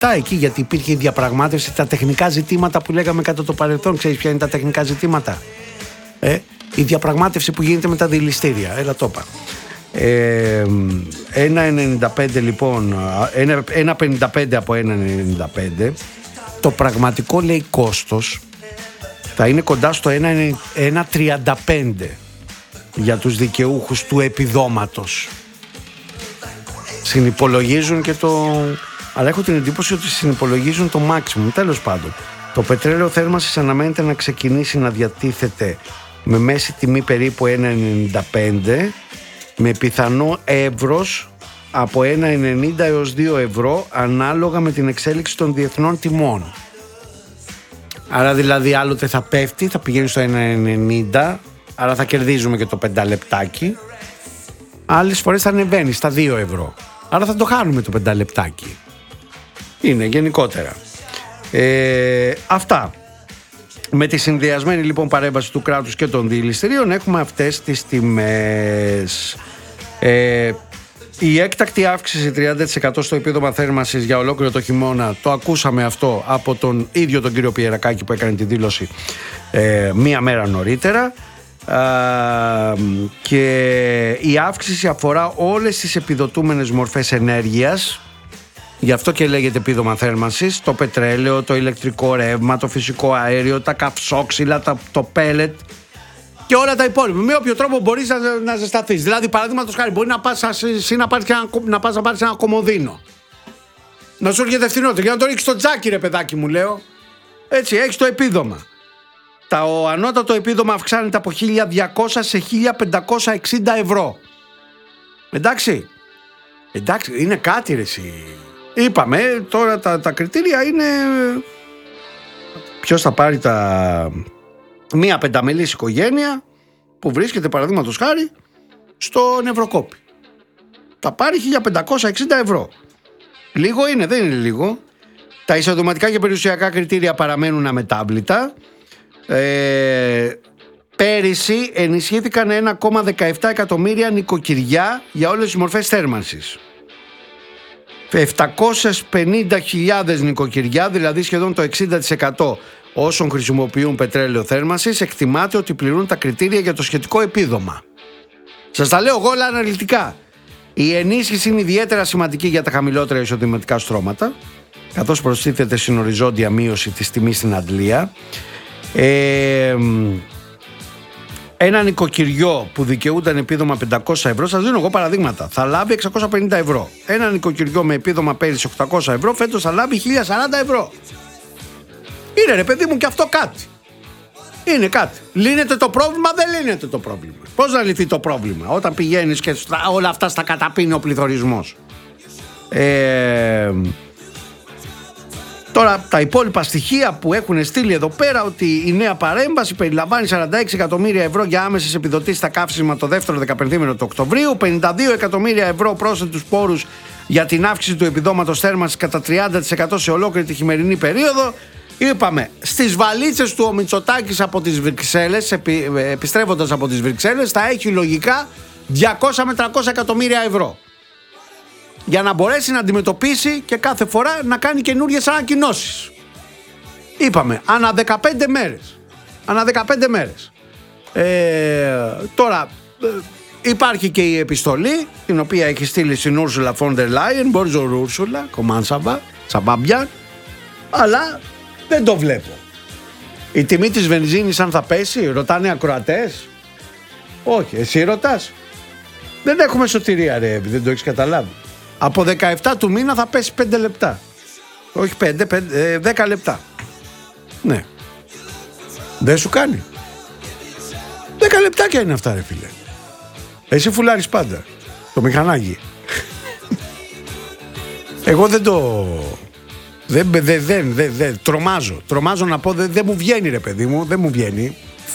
εκεί, γιατί υπήρχε η διαπραγμάτευση, τα τεχνικά ζητήματα που λέγαμε κατά το παρελθόν. Ξέρεις ποια είναι τα τεχνικά ζητήματα? Η διαπραγμάτευση που γίνεται με τα δηληστήρια. Έλα το είπα. 1,95 λοιπόν, 1,55 από 1,95. Το πραγματικό, λέει, κόστος θα είναι κοντά στο 1,35 για τους δικαιούχους του επιδόματος. Συνυπολογίζουν και το... Αλλά έχω την εντύπωση ότι συνυπολογίζουν το maximum. Τέλος πάντων, το πετρέλαιο θέρμανσης αναμένεται να ξεκινήσει να διατίθεται με μέση τιμή περίπου 1,95, με πιθανό εύρος από 1,90 έως 2 ευρώ ανάλογα με την εξέλιξη των διεθνών τιμών. Άρα δηλαδή άλλοτε θα πέφτει, θα πηγαίνει στο 1,90, άρα θα κερδίζουμε και το 5 λεπτάκι. Άλλες φορές θα ανεβαίνει στα 2 ευρώ, άρα θα το χάνουμε το 5 λεπτάκι. Είναι γενικότερα. Αυτά. Με τη συνδυασμένη λοιπόν παρέμβαση του κράτους και των δηληστηρίων έχουμε αυτές τις τιμές. Η έκτακτη αύξηση 30% στο επίδομα θέρμανσης για ολόκληρο το χειμώνα, το ακούσαμε αυτό από τον ίδιο τον κύριο Πιερακάκη που έκανε τη δήλωση μία μέρα νωρίτερα, και η αύξηση αφορά όλες τις επιδοτούμενες μορφές ενέργειας. Γι' αυτό και λέγεται επίδομα θέρμανσης, το πετρέλαιο, το ηλεκτρικό ρεύμα, το φυσικό αέριο, τα καυσόξυλα, το πέλετ και όλα τα υπόλοιπα. Με όποιο τρόπο μπορείς να ζεσταθείς. Δηλαδή, παραδείγματος χάρη, μπορεί να πας να πάρεις ένα κομμωδίνο. Να σου έρχεται φθηνότερο, για να το ρίξεις στο τζάκι, ρε παιδάκι μου, λέω. Έτσι, έχεις το επίδομα. Το ανώτατο επίδομα αυξάνεται από 1.200 σε 1.560 ευρώ. Εντάξει, είναι κάτι, ρε εσύ. Είπαμε, τώρα τα κριτήρια είναι ποιος θα πάρει μία πενταμελής οικογένεια που βρίσκεται, παραδείγματος χάρη, στον Ευρωκόπη. Θα πάρει 1.560 ευρώ. Λίγο είναι, δεν είναι λίγο. Τα εισοδηματικά και περιουσιακά κριτήρια παραμένουν αμετάβλητα. Πέρυσι ενισχύθηκαν 1,17 εκατομμύρια νοικοκυριά για όλες τις μορφές θέρμανσης. 750.000 νοικοκυριά, δηλαδή σχεδόν το 60% όσων χρησιμοποιούν πετρέλαιο θέρμανσης, εκτιμάται ότι πληρούν τα κριτήρια για το σχετικό επίδομα. Σας τα λέω εγώ όλα αναλυτικά. Η ενίσχυση είναι ιδιαίτερα σημαντική για τα χαμηλότερα εισοδηματικά στρώματα, καθώς προστίθεται στην οριζόντια μείωση της τιμής στην αντλία. Ένα νοικοκυριό που δικαιούταν επίδομα 500 ευρώ, σας δίνω εγώ παραδείγματα, θα λάβει 650 ευρώ. Ένα νοικοκυριό με επίδομα πέρυσι 800 ευρώ, φέτος θα λάβει 1040 ευρώ. Είναι, ρε παιδί μου, και αυτό κάτι. Είναι κάτι. Λύνεται το πρόβλημα, δεν λύνεται το πρόβλημα. Πώς να λυθεί το πρόβλημα όταν πηγαίνεις και όλα αυτά στα καταπίνει ο πληθωρισμός? Τώρα τα υπόλοιπα στοιχεία που έχουν στείλει εδώ πέρα, ότι η νέα παρέμβαση περιλαμβάνει 46 εκατομμύρια ευρώ για άμεσες επιδοτήσεις στα καύσιμα το δεύτερο δεκαπενθήμηνο του Οκτωβρίου, 52 εκατομμύρια ευρώ πρόσθετους πόρους για την αύξηση του επιδόματος θέρμανσης κατά 30% σε ολόκληρη τη χειμερινή περίοδο. Είπαμε, στις βαλίτσες του ο Μητσοτάκης από τις Βρυξέλλες, επιστρέφοντας από τις Βρυξέλλες, θα έχει λογικά 200 με 300 εκατομμύρια ευρώ. Για να μπορέσει να αντιμετωπίσει και κάθε φορά να κάνει καινούριες ανακοινώσεις. Είπαμε, ανά 15 μέρες. Ανά 15 μέρες. Τώρα υπάρχει και η επιστολή, την οποία έχει στείλει στην Ούρσουλα Φόντερ Λάιεν, Μπόρζο Ούρσουλα, Κομάνσαβα, Σαμπάμπιαν, αλλά δεν το βλέπω. Η τιμή της βενζίνης αν θα πέσει, ρωτάνε ακροατές? Όχι, εσύ ρωτάς? Δεν έχουμε σωτηρία, ρε, δεν το έχεις καταλάβει. Από 17 του μήνα θα πέσει 5 λεπτά. Όχι 10 λεπτά. Ναι. Δεν σου κάνει. 10 λεπτάκια είναι αυτά, ρε φίλε. Εσύ φουλάρεις πάντα το μηχανάκι. Εγώ δεν το... Τρομάζω να πω, δεν μου βγαίνει, ρε παιδί μου. Δεν μου βγαίνει.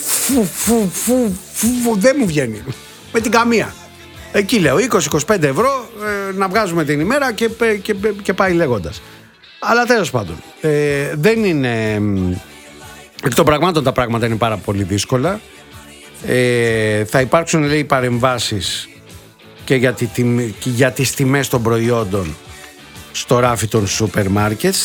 Δεν μου βγαίνει. Με την καμία. Εκεί λέω 20-25 ευρώ να βγάζουμε την ημέρα και πάει λέγοντας. Αλλά τέλος πάντων, δεν είναι... Εκ των πραγμάτων τα πράγματα είναι πάρα πολύ δύσκολα. Θα υπάρξουν, λέει, παρεμβάσεις και για τις τιμές των προϊόντων στο ράφι των σούπερ μάρκετ,